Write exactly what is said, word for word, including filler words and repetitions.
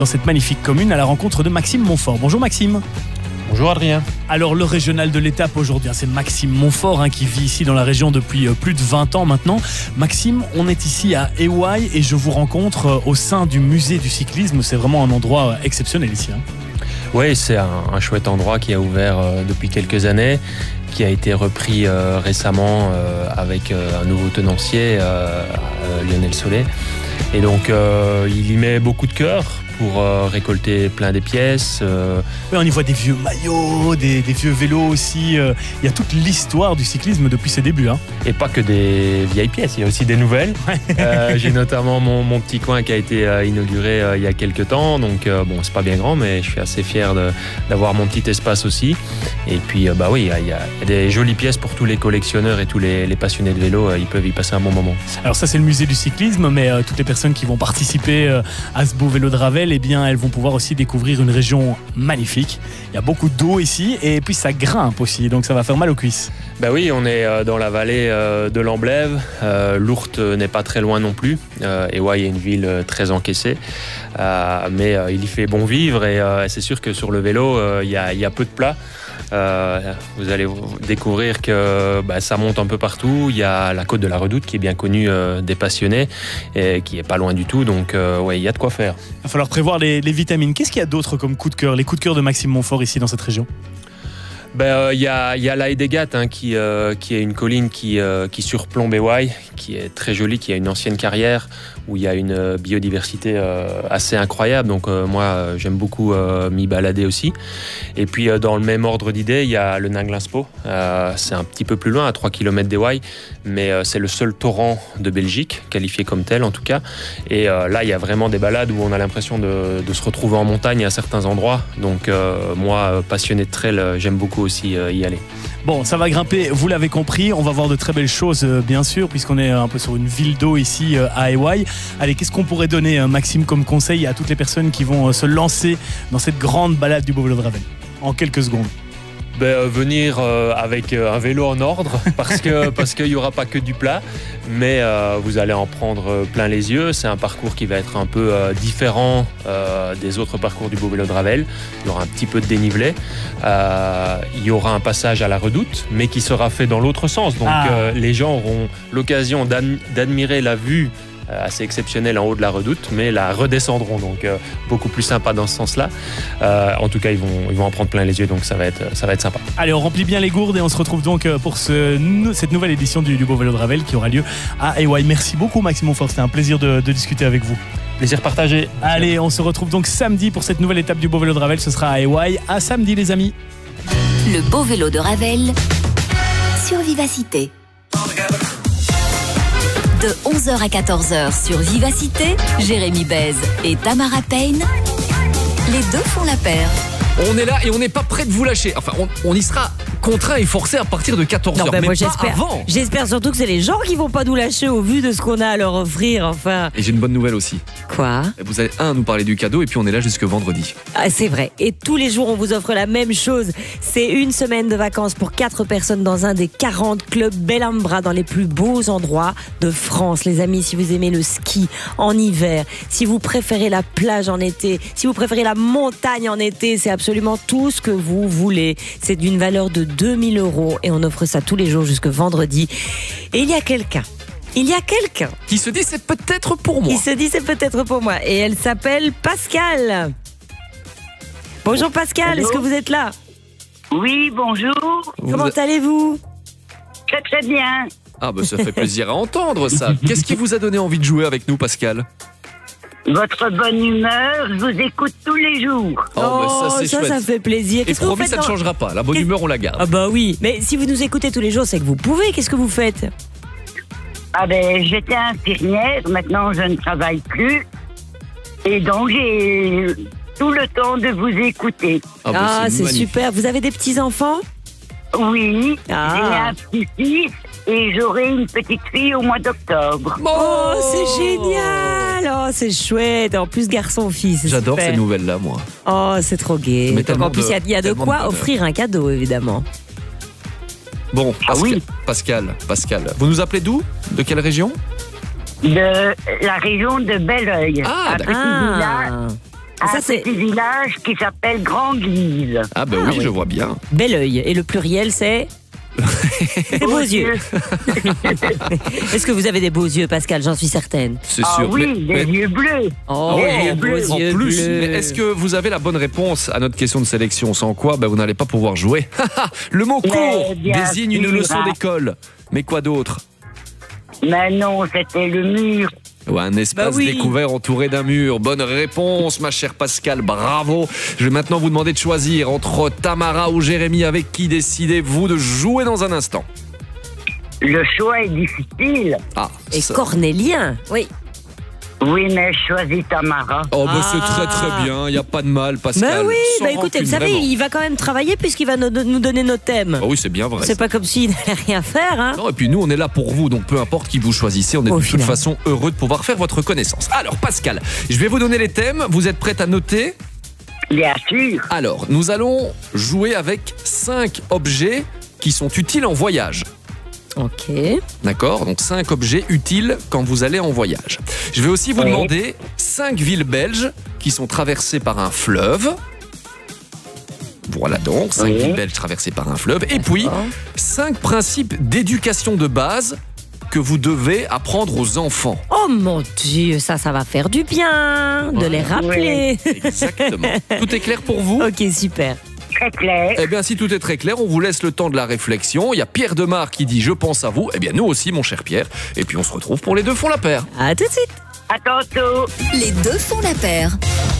dans cette magnifique commune à la rencontre de Maxime Montfort. Bonjour Maxime. Bonjour Adrien. Alors le régional de l'étape aujourd'hui, c'est Maxime Montfort hein, qui vit ici dans la région depuis euh, plus de vingt ans maintenant. Maxime, on est ici à Éouaille et je vous rencontre euh, au sein du musée du cyclisme. C'est vraiment un endroit euh, exceptionnel ici. Hein. Oui, c'est un, un chouette endroit qui a ouvert euh, depuis quelques années, qui a été repris euh, récemment euh, avec euh, un nouveau tenancier, euh, euh, Lionel Solé. Et donc euh, il y met beaucoup de cœur pour euh, récolter plein des pièces. Euh... Oui, on y voit des vieux maillots, des, des vieux vélos aussi. Euh, il y a toute l'histoire du cyclisme depuis ses débuts. Hein. Et pas que des vieilles pièces, il y a aussi des nouvelles. euh, j'ai notamment mon, mon petit coin qui a été euh, inauguré euh, il y a quelques temps. Donc euh, bon, c'est pas bien grand, mais je suis assez fier de, d'avoir mon petit espace aussi. Et puis euh, bah oui, il y, a, il y a des jolies pièces pour tous les collectionneurs et tous les, les passionnés de vélo. Euh, ils peuvent y passer un bon moment. Alors ça, c'est le musée du cyclisme, mais euh, toutes les personnes qui vont participer euh, à ce beau vélo de Ravel, eh bien, elles vont pouvoir aussi découvrir une région magnifique. Il y a beaucoup d'eau ici et puis ça grimpe aussi, donc ça va faire mal aux cuisses. Ben oui, on est dans la vallée de l'Amblève. Euh, Lourdes n'est pas très loin non plus. Euh, Éouaille est une ville très encaissée, euh, mais euh, il y fait bon vivre et euh, c'est sûr que sur le vélo, euh, il y a, il y a peu de plats. Euh, vous allez découvrir que bah, ça monte un peu partout. Il y a la côte de la Redoute qui est bien connue euh, des passionnés et qui est pas loin du tout. Donc euh, ouais, il y a de quoi faire. Il va falloir prévoir les, les vitamines. Qu'est-ce qu'il y a d'autre comme coup de cœur, les coups de cœur de Maxime Montfort ici dans cette région? Ben, euh, y a, y a la Hédégat hein, qui, euh, qui est une colline qui, euh, qui surplombe Éouaille, qui est très jolie, qui a une ancienne carrière où il y a une biodiversité euh, assez incroyable. Donc euh, moi, euh, j'aime beaucoup euh, m'y balader aussi. Et puis euh, dans le même ordre d'idée, il y a le Ninglinspå. Euh, c'est un petit peu plus loin, à trois kilomètres d'Éouaille, mais euh, c'est le seul torrent de Belgique, qualifié comme tel en tout cas. Et euh, là, il y a vraiment des balades où on a l'impression de, de se retrouver en montagne à certains endroits. Donc euh, moi, passionné de trail, j'aime beaucoup aussi euh, y aller. Bon, ça va grimper, vous l'avez compris, on va voir de très belles choses euh, bien sûr, puisqu'on est un peu sur une ville d'eau ici euh, à Éouaille. Allez, qu'est-ce qu'on pourrait donner, euh, Maxime, comme conseil à toutes les personnes qui vont euh, se lancer dans cette grande balade du beau vélo de Ravel en quelques secondes? Ben, euh, venir euh, avec euh, un vélo en ordre parce que parce qu'il n'y aura pas que du plat, mais euh, vous allez en prendre euh, plein les yeux. C'est un parcours qui va être un peu euh, différent euh, des autres parcours du beau vélo de Ravel. Il y aura un petit peu de dénivelé. Euh, il y aura un passage à la Redoute, mais qui sera fait dans l'autre sens. Donc ah. euh, les gens auront l'occasion d'ad- d'admirer la vue assez exceptionnelle en haut de la Redoute, mais la redescendront, donc euh, beaucoup plus sympa dans ce sens-là. Euh, en tout cas, ils vont, ils vont en prendre plein les yeux, donc ça va être, ça va être sympa. Allez, on remplit bien les gourdes et on se retrouve donc pour ce, cette nouvelle édition du, du Beau Vélo de Ravel qui aura lieu à Éouaille. Merci beaucoup Maxime Montfort, c'était un plaisir de, de discuter avec vous. Plaisir partagé. Allez, on se retrouve donc samedi pour cette nouvelle étape du Beau Vélo de Ravel, ce sera à Éouaille. À samedi les amis. Le Beau Vélo de Ravel sur Vivacité. De onze heures à quatorze heures sur Vivacité, Jérémy Bèze et Tamara Payne, les deux font la paire. On est là et on n'est pas prêt de vous lâcher. Enfin, on, on y sera contraint et forcé à partir de quatorze heures. Non, ben mais moi, pas j'espère, avant. J'espère surtout que c'est les gens qui vont pas nous lâcher au vu de ce qu'on a à leur offrir. Enfin. Et j'ai une bonne nouvelle aussi. Quoi ? Vous allez un nous parler du cadeau et puis on est là jusque vendredi. Ah, c'est vrai. Et tous les jours on vous offre la même chose. C'est une semaine de vacances pour quatre personnes dans un des quarante clubs Bellambra dans les plus beaux endroits de France. Les amis, si vous aimez le ski en hiver, si vous préférez la plage en été, si vous préférez la montagne en été, c'est absolument tout ce que vous voulez. C'est d'une valeur de deux mille euros et on offre ça tous les jours jusque vendredi. Et il y a quelqu'un Il y a quelqu'un qui se dit c'est peut-être pour moi. Qui se dit c'est peut-être pour moi. Et elle s'appelle Pascal. Bonjour Pascal, Hello. Est-ce que vous êtes là? Oui, bonjour. Comment Vous... allez-vous? Très très bien. Ah bah ça fait plaisir à entendre ça. Qu'est-ce qui vous a donné envie de jouer avec nous, Pascal? Votre bonne humeur, je vous écoute tous les jours. Oh, bah ça c'est ça, chouette. ça fait plaisir. Et Qu'est-ce que vous promis, faites ça ne dans- changera pas. La bonne Qu'est-ce- humeur, on la garde. Ah bah oui, mais si vous nous écoutez tous les jours, c'est que vous pouvez. Qu'est-ce que vous faites? Ah ben, j'étais infirmière, maintenant je ne travaille plus. Et donc j'ai tout le temps de vous écouter. Ah, bah, Ah, c'est magnifique. super. Vous avez des petits-enfants? Oui, Ah. j'ai un petit-fils et j'aurai une petite fille au mois d'octobre. Oh, c'est génial! Oh, c'est chouette. En plus, garçon-fils. c'est J'adore super. ces nouvelles-là, moi. Oh, c'est trop gai. Mais Donc, tellement en plus, il y a- de- il y a de tellement de quoi bonheur. offrir un cadeau, évidemment. Bon, Ah Pascal, oui. Pascal, Pascal, vous nous appelez d'où? De quelle région? De la région de Belleuil. Ah, un d'accord. petit village, Ah, Un Ça, c'est petit village qui s'appelle Grande-Lise. Ah ben Ah, oui, oui. je vois bien. bel oeil. Et le pluriel, c'est des beaux yeux. Est-ce que vous avez des beaux yeux, Pascal? J'en suis certaine. C'est Ah sûr. oui, Mais- des mais- yeux bleus. Oh, Des yeux beaux bleus. En yeux plus, bleus. mais est-ce que vous avez la bonne réponse à notre question de sélection? Sans quoi, ben, vous n'allez pas pouvoir jouer. Le mot cours Mais bien désigne une sûr, leçon hein. d'école. Mais quoi d'autre? Mais non, c'était le mur. Ouais, un espace Bah oui. découvert entouré d'un mur. Bonne réponse, ma chère Pascal, bravo. Je vais maintenant vous demander de choisir entre Tamara ou Jérémy. Avec qui décidez-vous de jouer dans un instant? Le choix est difficile. Ah, Et ça- cornélien. Oui. Oui, mais je choisis Tamara. Oh, bah c'est Ah. très très bien, il n'y a pas de mal, Pascal. Mais oui, Sans bah écoutez, rancune, vous savez, vraiment. il va quand même travailler puisqu'il va nous, nous donner nos thèmes. Ah oui, c'est bien vrai. C'est pas comme s'il n'allait rien faire, hein. Non, et puis nous, on est là pour vous, donc peu importe qui vous choisissez, on est Au de toute final. façon heureux de pouvoir faire votre connaissance. Alors, Pascal, je vais vous donner les thèmes, vous êtes prête à noter? Bien sûr. Alors, nous allons jouer avec cinq objets qui sont utiles en voyage. Ok. D'accord? Donc cinq objets utiles quand vous allez en voyage. Je vais aussi vous Oui. demander cinq villes belges qui sont traversées par un fleuve. Voilà donc, cinq Oui. villes belges traversées par un fleuve. Et puis, cinq principes d'éducation de base que vous devez apprendre aux enfants. Oh mon Dieu, ça, ça va faire du bien de les rappeler. Exactement. Tout est clair pour vous? Ok, super. Très clair. Eh bien, si tout est très clair, on vous laisse le temps de la réflexion. Il y a Pierre Demar qui dit « Je pense à vous ». Eh bien, nous aussi, mon cher Pierre. Et puis, on se retrouve pour Les Deux font la paire. À tout de suite. À tantôt. Les deux font la paire.